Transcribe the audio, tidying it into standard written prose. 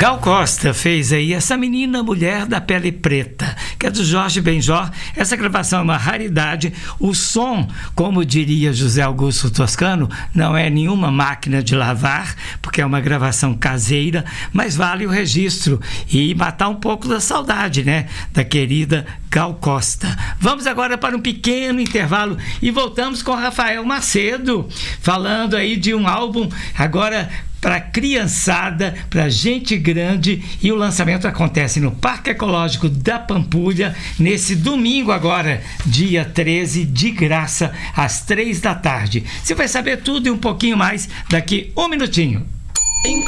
Gal Costa fez aí Essa Menina Mulher da Pele Preta, que é do Jorge Benjor. Essa gravação é uma raridade. O som, como diria José Augusto Toscano, não é nenhuma máquina de lavar, porque é uma gravação caseira, mas vale o registro e matar um pouco da saudade, né, da querida Gal Costa. Vamos agora para um pequeno intervalo e voltamos com Rafael Macedo, falando aí de um álbum agora para criançada, para gente grande, e o lançamento acontece no Parque Ecológico da Pampulha nesse domingo agora, dia 13, de graça, às 3 da tarde. Você vai saber tudo e um pouquinho mais daqui um minutinho.